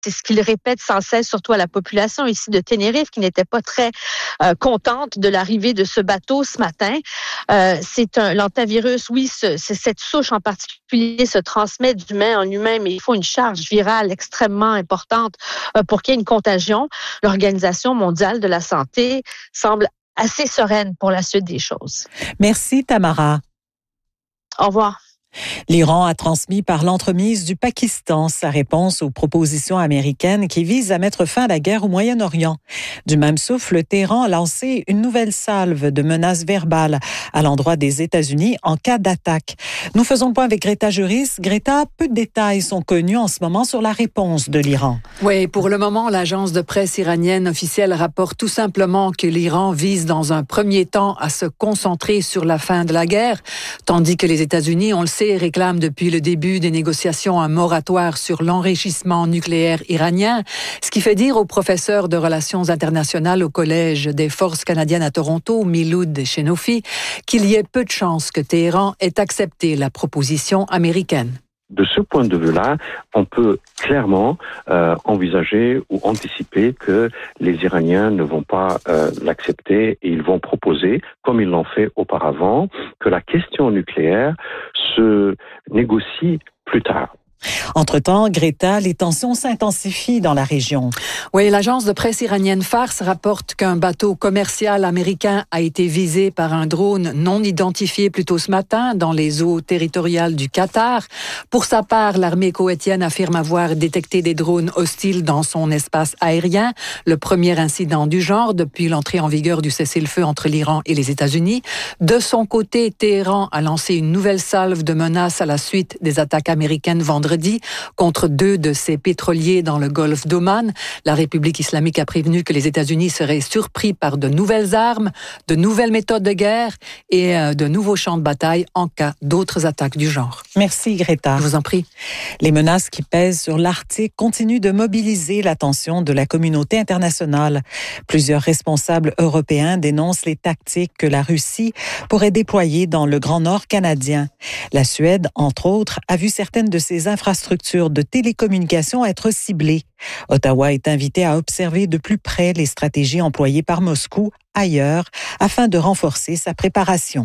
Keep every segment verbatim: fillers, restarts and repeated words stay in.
C'est ce qu'il répète sans cesse, surtout à la population ici de Tenerife, qui n'était pas très euh, contente de l'arrivée de ce bateau ce matin. Euh, c'est un l'hantavirus, oui, ce, c'est cette souche en particulier se transmet d'humain en humain, mais il faut une charge virale extrêmement importante euh, pour qu'il y ait une contagion. L'Organisation mondiale de la santé semble assez sereine pour la suite des choses. Merci, Tamara. Au revoir. L'Iran a transmis par l'entremise du Pakistan sa réponse aux propositions américaines qui visent à mettre fin à la guerre au Moyen-Orient. Du même souffle, Téhéran a lancé une nouvelle salve de menaces verbales à l'endroit des États-Unis en cas d'attaque. Nous faisons le point avec Greta Juris. Greta, peu de détails sont connus en ce moment sur la réponse de l'Iran. Oui, pour le moment, l'agence de presse iranienne officielle rapporte tout simplement que l'Iran vise dans un premier temps à se concentrer sur la fin de la guerre, tandis que les États-Unis, on le sait, réclame depuis le début des négociations un moratoire sur l'enrichissement nucléaire iranien, ce qui fait dire au professeur de relations internationales au Collège des forces canadiennes à Toronto, Miloud Chenofi, qu'il y ait peu de chances que Téhéran ait accepté la proposition américaine. De ce point de vue-là, on peut clairement euh, envisager ou anticiper que les Iraniens ne vont pas euh, l'accepter et ils vont proposer, comme ils l'ont fait auparavant, que la question nucléaire se négocie plus tard. Entre-temps, Greta, les tensions s'intensifient dans la région. Oui, l'agence de presse iranienne Fars rapporte qu'un bateau commercial américain a été visé par un drone non identifié plus tôt ce matin dans les eaux territoriales du Qatar. Pour sa part, l'armée koweïtienne affirme avoir détecté des drones hostiles dans son espace aérien, le premier incident du genre depuis l'entrée en vigueur du cessez-le-feu entre l'Iran et les États-Unis. De son côté, Téhéran a lancé une nouvelle salve de menaces à la suite des attaques américaines vendredi contre deux de ses pétroliers dans le golfe d'Oman. La République islamique a prévenu que les États-Unis seraient surpris par de nouvelles armes, de nouvelles méthodes de guerre et de nouveaux champs de bataille en cas d'autres attaques du genre. Merci, Greta. Je vous en prie. Les menaces qui pèsent sur l'Arctique continuent de mobiliser l'attention de la communauté internationale. Plusieurs responsables européens dénoncent les tactiques que la Russie pourrait déployer dans le Grand Nord canadien. La Suède, entre autres, a vu certaines de ses infrastructures de télécommunications être ciblées. Ottawa est invité à observer de plus près les stratégies employées par Moscou ailleurs afin de renforcer sa préparation.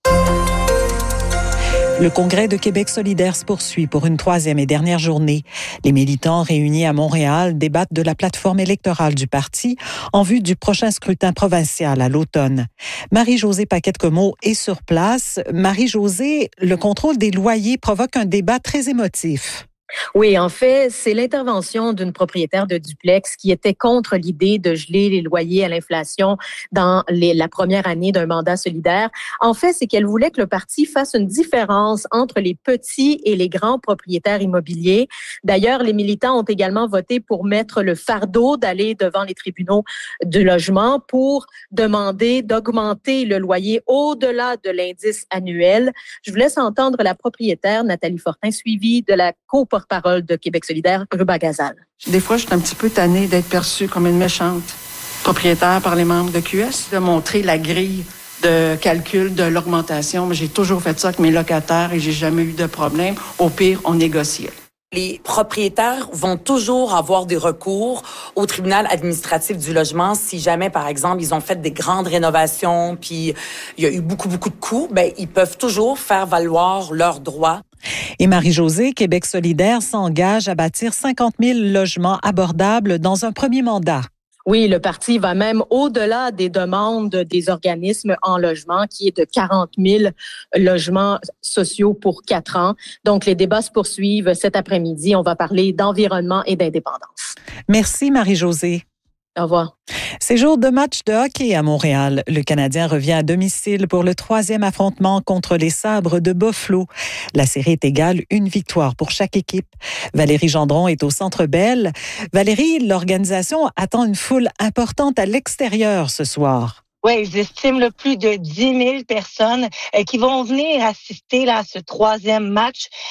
Le Congrès de Québec solidaire se poursuit pour une troisième et dernière journée. Les militants réunis à Montréal débattent de la plateforme électorale du parti en vue du prochain scrutin provincial à l'automne. Marie-Josée Paquette-Comeau est sur place. Marie-Josée, le contrôle des loyers provoque un débat très émotif. Oui, en fait, c'est l'intervention d'une propriétaire de duplex qui était contre l'idée de geler les loyers à l'inflation dans les, la première année d'un mandat solidaire. En fait, c'est qu'elle voulait que le parti fasse une différence entre les petits et les grands propriétaires immobiliers. D'ailleurs, les militants ont également voté pour mettre le fardeau d'aller devant les tribunaux du logement pour demander d'augmenter le loyer au-delà de l'indice annuel. Je vous laisse entendre la propriétaire Nathalie Fortin, suivie de la co porte-parole de Québec solidaire, Ruba Gazal. Des fois, je suis un petit peu tannée d'être perçue comme une méchante propriétaire par les membres de Q S, de montrer la grille de calcul de l'augmentation. Mais j'ai toujours fait ça avec mes locataires et j'ai jamais eu de problème. Au pire, on négociait. Les propriétaires vont toujours avoir des recours au tribunal administratif du logement si jamais, par exemple, ils ont fait des grandes rénovations puis il y a eu beaucoup, beaucoup de coûts, ben ils peuvent toujours faire valoir leurs droits. Et Marie-Josée, Québec solidaire s'engage à bâtir cinquante mille logements abordables dans un premier mandat. Oui, le parti va même au-delà des demandes des organismes en logement, qui est de quarante mille logements sociaux pour quatre ans. Donc, les débats se poursuivent cet après-midi. On va parler d'environnement et d'indépendance. Merci, Marie-Josée. Au revoir. C'est jour de match de hockey à Montréal. Le Canadien revient à domicile pour le troisième affrontement contre les Sabres de Buffalo. La série est égale, une victoire pour chaque équipe. Valérie Gendron est au Centre Bell. Valérie, l'organisation attend une foule importante à l'extérieur ce soir. Oui, j'estime le plus de dix mille personnes euh, qui vont venir assister là, à ce troisième match.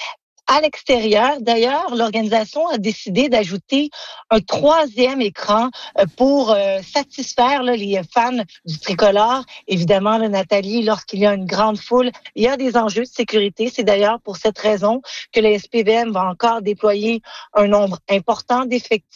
À l'extérieur, d'ailleurs, l'organisation a décidé d'ajouter un troisième écran pour euh, satisfaire là, les fans du tricolore. Évidemment, là, Nathalie, lorsqu'il y a une grande foule, il y a des enjeux de sécurité. C'est d'ailleurs pour cette raison que le S P V M va encore déployer un nombre important d'effectifs